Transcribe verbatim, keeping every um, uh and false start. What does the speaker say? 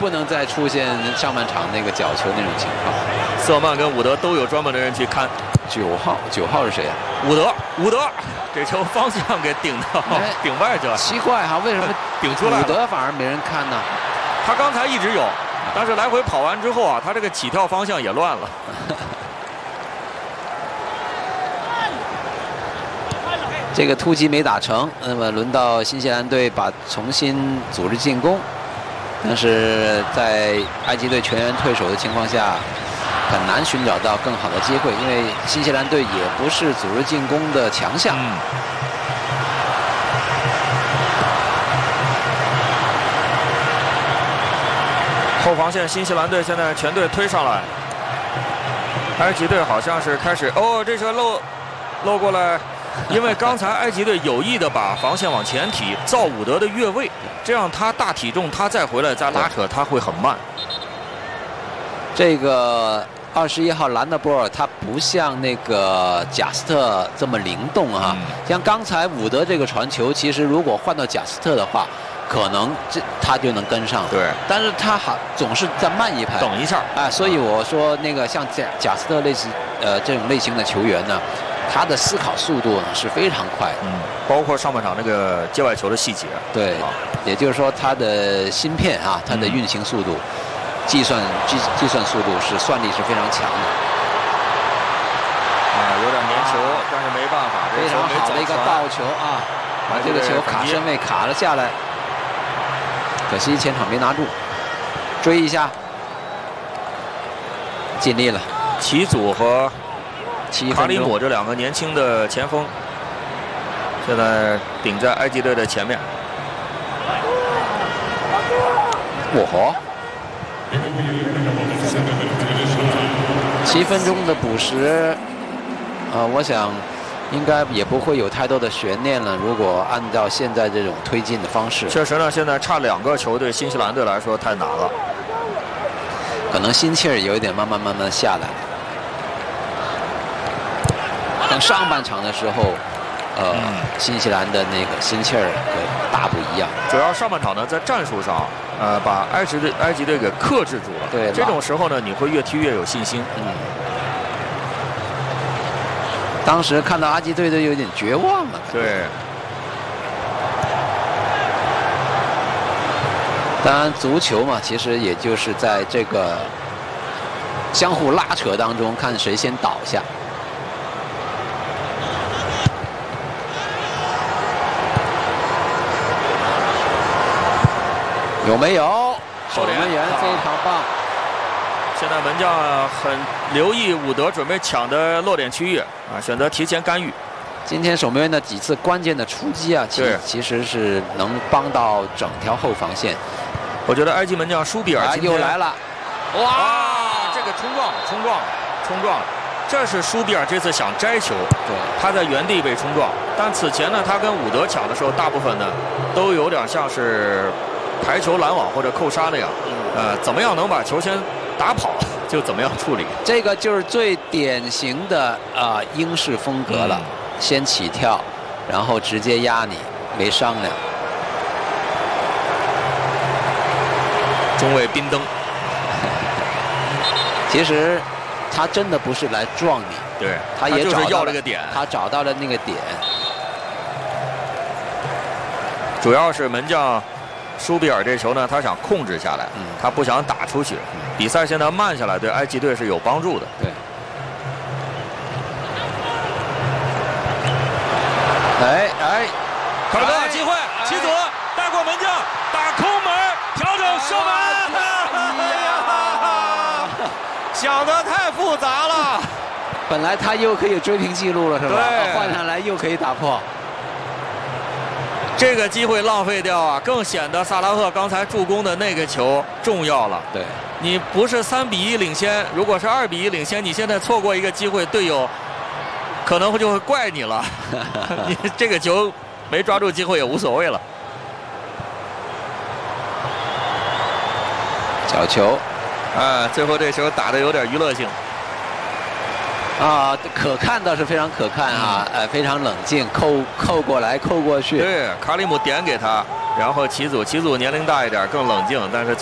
不能再出现上半场那个角球那种情况。 瑟曼跟伍德都有专门的人去看。 九号，九号是谁啊？ 伍德，伍德，这球方向给顶到、哎、顶外去了。 奇怪哈、啊，为什么顶出来？ 伍德反而没人看呢？ 他刚才一直有，但是来回跑完之后啊，他这个起跳方向也乱了。 这个突击没打成，那么轮到新西兰队把重新组织进攻，但是在埃及队全员退守的情况下，很难寻找到更好的机会，因为新西兰队也不是组织进攻的强项。 嗯、后防线，新西兰队现在全队推上来，埃及队好像是开始哦，这球漏漏过来。因为刚才埃及队有意的把防线往前提，造伍德的越位，这样他大体重他再回来再拉扯，他会很慢。 这个二十一号兰德波尔他不像那个贾斯特这么灵动啊，嗯、像刚才伍德这个传球，其实如果换到贾斯特的话，可能这他就能跟上。 对， 但是他还总是再慢一拍， 等一下啊，所以我说那个像贾贾斯特类似呃这种类型的球员呢。他的思考速度呢是非常快的， 嗯，包括上半场那个界外球的细节， 对，啊、也就是说他的芯片啊，他的运行速度、嗯、计算计计算速度是算力是非常强的。 啊，有点粘球，啊、但是没办法， 非常好的一个倒球啊，把这个球卡身位卡了下来，可惜前场没拿住，追一下，尽力了。 齐祖和卡里姆这两个年轻的前锋，现在顶在埃及队的前面。 我和七分钟的补时，啊、呃，我想应该也不会有太多的悬念了。如果按照现在这种推进的方式， 确实呢，现在差两个球对新西兰队来说太难了， 可能心气儿有一点慢慢慢慢下来。等上半场的时候，呃，嗯、新西兰的那个心气儿和大不一样。 主要上半场呢，在战术上，呃，把埃及队埃及队给克制住了。 对， 这种时候呢，你会越踢越有信心。 嗯。当时看到埃及队都有点绝望了。 对。 当然，足球嘛，其实也就是在这个相互拉扯当中，看谁先倒下。有没有？守门员非常棒。 现在门将很留意伍德准备抢的落点区域啊，选择提前干预。 今天守门员的几次关键的出击啊，其其实是能帮到整条后防线。 我觉得埃及门将舒比尔今天、 啊、又来了，哇！ 啊、这个冲撞了，冲撞了，冲撞了。这是舒比尔这次想摘球， 对， 他在原地被冲撞。但此前呢，他跟伍德抢的时候，大部分呢都有点像是排球拦网或者扣杀那样，呃，怎么样能把球先打跑，就怎么样处理。 这个就是最典型的啊、呃、英式风格了，嗯、先起跳，然后直接压你，没商量。 中卫宾登， 其实他真的不是来撞你， 对， 他也找到了要这个点， 他找到了那个点。 主要是门将舒比尔这球呢，他想控制下来，嗯、他不想打出去。嗯、比赛现在慢下来，对埃及队是有帮助的。 对。哎哎， 卡尔德机会，齐祖带过门将，打空门，调整射门。哎呀，想得太复杂了。 本来他又可以追平记录了，是吧？ 对， 换上来又可以打破。 这个机会浪费掉啊，更显得萨拉赫刚才助攻的那个球重要了。 对， 你不是三比一领先，如果是二比一领先，你现在错过一个机会，队友可能就会怪你了。你这个球没抓住机会也无所谓了。 角球， 啊，最后这球打得有点娱乐性。 啊，可看倒是非常可看啊，呃，非常冷静，扣扣过来，扣过去。 对，卡里姆点给他，然后齐祖，齐祖年龄大一点，更冷静，但是。